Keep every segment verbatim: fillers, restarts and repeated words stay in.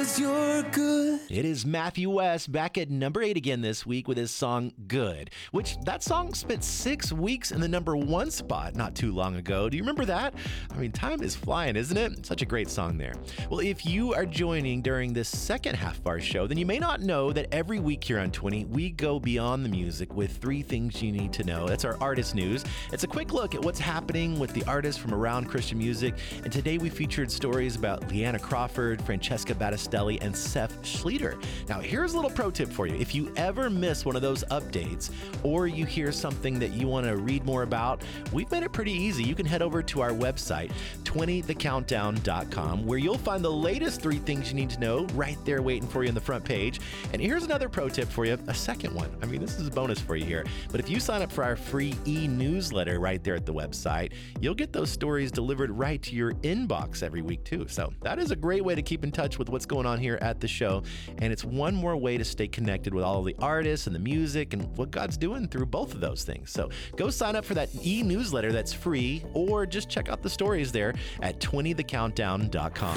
You're good. It is Matthew West back at number eight again this week with his song Good, which that song spent six weeks in the number one spot not too long ago. Do you remember that? I mean, time is flying, isn't it? Such a great song there. Well, if you are joining during this second half of our show, then you may not know that every week here on twenty, we go beyond the music with three things you need to know. That's our artist news. It's a quick look at what's happening with the artists from around Christian music. And today we featured stories about Leanna Crawford, Francesca Battistelli, and Seth Schleter. Now, here's a little pro tip for you. If you ever miss one of those updates or you hear something that you want to read more about, we've made it pretty easy. You can head over to our website, twenty the countdown dot com, where you'll find the latest three things you need to know right there waiting for you on the front page. And here's another pro tip for you, a second one. I mean, this is a bonus for you here. But if you sign up for our free e-newsletter right there at the website, you'll get those stories delivered right to your inbox every week too. So that is a great way to keep in touch with what's going on here at the show, and it's one more way to stay connected with all of the artists and the music and what God's doing through both of those things. So go sign up for that e-newsletter that's free, or just check out the stories there at twenty the countdown dot com.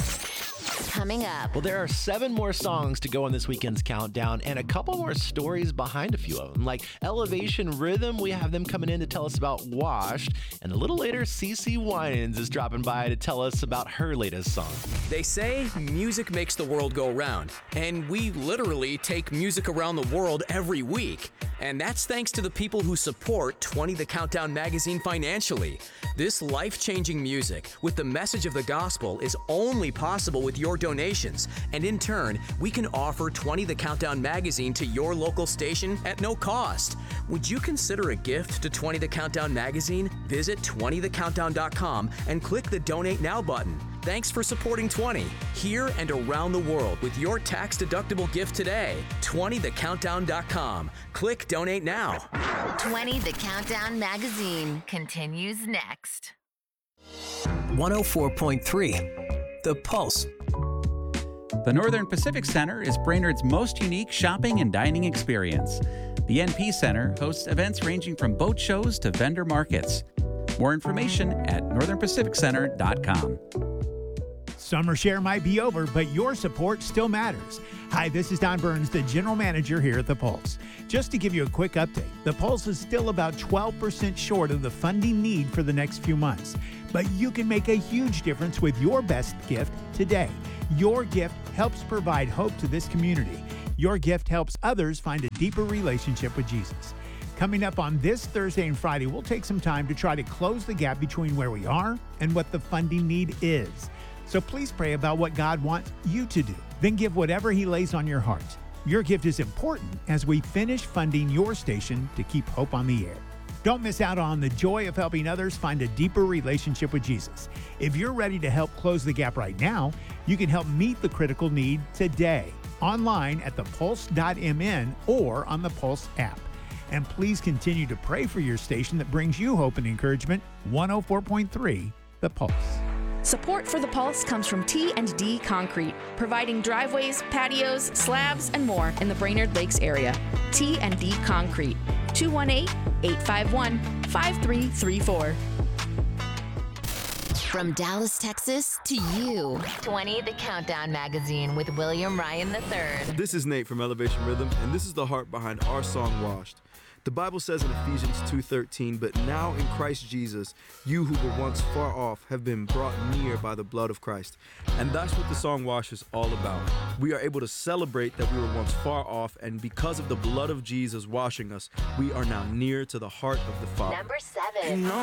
Coming up. Well, there are seven more songs to go on this weekend's countdown and a couple more stories behind a few of them. Like Elevation Rhythm, we have them coming in to tell us about Washed. And a little later, CeCe Winans is dropping by to tell us about her latest song. They say music makes the world go round, and we literally take music around the world every week. And that's thanks to the people who support twenty the Countdown magazine financially. This life-changing music with the message of the gospel is only possible with your donations, and in turn, we can offer twenty the Countdown magazine to your local station at no cost. Would you consider a gift to twenty the Countdown magazine? Visit twenty the countdown dot com and click the Donate Now button. Thanks for supporting twenty, here and around the world with your tax-deductible gift today. twenty the countdown dot com. Click Donate Now. twenty the Countdown magazine continues next. one oh four point three The Pulse. The Northern Pacific Center is Brainerd's most unique shopping and dining experience. The N P Center hosts events ranging from boat shows to vendor markets. More information at northern pacific center dot com. Summer share might be over, but your support still matters. Hi, this is Don Burns, the General Manager here at The Pulse. Just to give you a quick update, The Pulse is still about twelve percent short of the funding need for the next few months. But you can make a huge difference with your best gift today. Your gift helps provide hope to this community. Your gift helps others find a deeper relationship with Jesus. Coming up on this Thursday and Friday, we'll take some time to try to close the gap between where we are and what the funding need is. So please pray about what God wants you to do. Then give whatever He lays on your heart. Your gift is important as we finish funding your station to keep hope on the air. Don't miss out on the joy of helping others find a deeper relationship with Jesus. If you're ready to help close the gap right now, you can help meet the critical need today, online at the pulse dot m n or on the Pulse app. And please continue to pray for your station that brings you hope and encouragement. one oh four point three The Pulse. Support for The Pulse comes from T and D Concrete, providing driveways, patios, slabs, and more in the Brainerd Lakes area. T and D Concrete, two one eight, eight five one, five three three four. From Dallas, Texas to you, twenty the Countdown magazine with William Ryan the third. This is Nate from Elevation Rhythm, and this is the heart behind our song Washed. The Bible says in Ephesians two thirteen, "But now in Christ Jesus, you who were once far off have been brought near by the blood of Christ." And that's what the song Wash is all about. We are able to celebrate that we were once far off, and because of the blood of Jesus washing us, we are now near to the heart of the Father. Number seven.